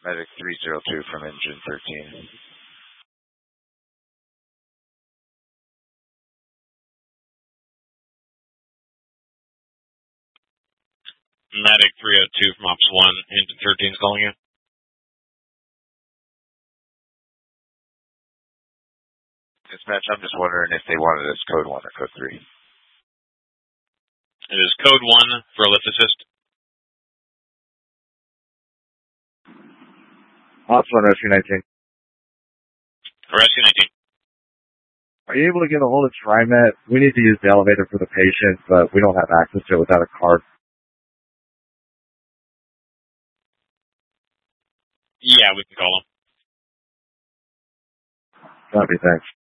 Medic 302 from engine 13. Medic 302 from Ops 1, engine 13 is calling you. Dispatch, I'm just wondering if they wanted us code 1 or code 3. It is code 1 for a lift assist. Ops 1, Rescue 19. Rescue 19. Are you able to get a hold of TriMet? We need to use the elevator for the patient, but we don't have access to it without a card. Yeah, we can call them. Copy, thanks.